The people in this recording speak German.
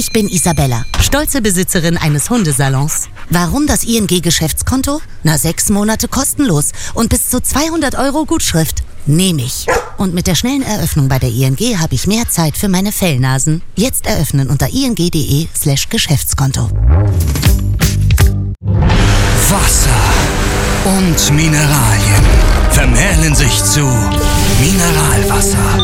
Ich bin Isabella, stolze Besitzerin eines Hundesalons. Warum das ING-Geschäftskonto? 6 Monate kostenlos und bis zu 200 € Gutschrift. Nehme ich. Und mit der schnellen Eröffnung bei der ING habe ich mehr Zeit für meine Fellnasen. Jetzt eröffnen unter ing.de/Geschäftskonto. Wasser und Mineralien vermählen sich zu Mineralwasser.